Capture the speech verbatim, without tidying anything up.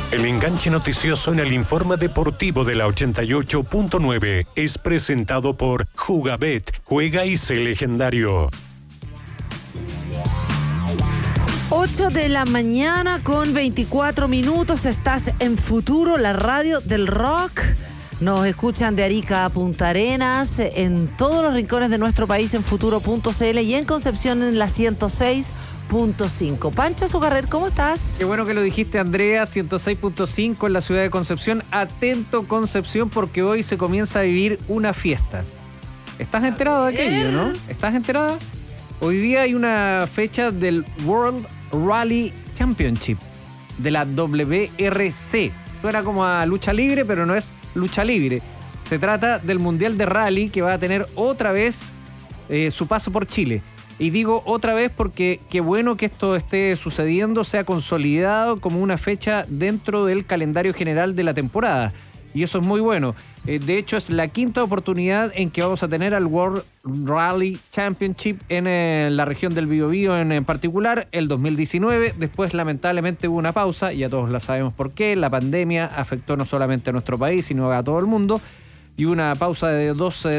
El enganche noticioso en el informe deportivo de la ochenta y ocho punto nueve es presentado por Jugabet, juega y sé legendario. ocho de la mañana con veinticuatro minutos, estás en Futuro, la radio del rock. Nos escuchan de Arica a Punta Arenas, en todos los rincones de nuestro país en futuro punto c l y en Concepción en la ciento seis punto cinco. Pancho Zucarret, ¿cómo estás? Qué bueno que lo dijiste, Andrea. ciento seis punto cinco en la ciudad de Concepción. Atento, Concepción, porque hoy se comienza a vivir una fiesta. ¿Estás enterado de aquello, no? ¿Estás enterada? Hoy día hay una fecha del World Rally Championship, de la W R C. Suena como a lucha libre, pero no es lucha libre. Se trata del Mundial de Rally, que va a tener otra vez eh, su paso por Chile. Y digo otra vez porque qué bueno que esto esté sucediendo, se ha consolidado como una fecha dentro del calendario general de la temporada. Y eso es muy bueno. Eh, de hecho, es la quinta oportunidad en que vamos a tener al World Rally Championship en eh, la región del Biobío en, en particular, el dos mil diecinueve. Después, lamentablemente, hubo una pausa, ya todos la sabemos por qué. La pandemia afectó no solamente a nuestro país, sino a todo el mundo. Y una pausa de dos